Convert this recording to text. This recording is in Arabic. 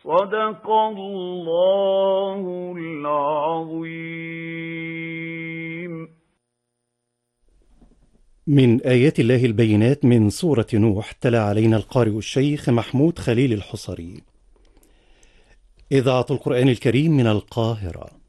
صدق الله العظيم. من آيات الله البينات من سورة نوح، تلا علينا القارئ الشيخ محمود خليل الحصري. إذاعة القرآن الكريم من القاهرة.